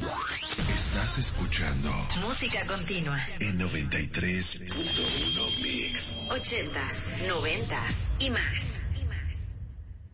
Estás escuchando Música Continua en 93.1 Mix. 80s, 90s y más.